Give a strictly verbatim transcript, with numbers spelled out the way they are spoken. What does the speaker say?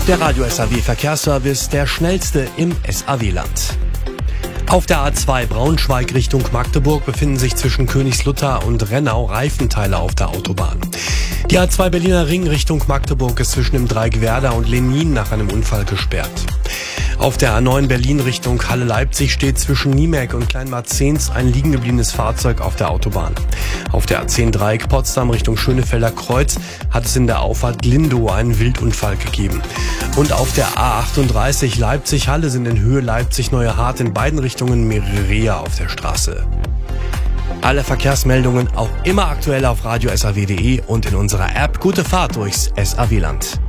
Der Radio S A W Verkehrsservice, der schnellste im S A W-Land. Auf der A zwei Braunschweig Richtung Magdeburg befinden sich zwischen Königslutter und Rennau Reifenteile auf der Autobahn. Die A zwei Berliner Ring Richtung Magdeburg ist zwischen dem Dreieck Werder und Lenin nach einem Unfall gesperrt. Auf der A neun Berlin Richtung Halle-Leipzig steht zwischen Niemek und Kleinmarzens ein liegen gebliebenes Fahrzeug auf der Autobahn. Auf der A zehn Dreieck Potsdam Richtung Schönefelder Kreuz hat es in der Auffahrt Lindow einen Wildunfall gegeben. Und auf der A achtunddreißig Leipzig-Halle sind in Höhe Leipzig-Neue Hart in beiden Richtungen mehrere Rehe auf der Straße. Alle Verkehrsmeldungen auch immer aktuell auf radio s a w punkt d e und in unserer App. Gute Fahrt durchs S A W-Land.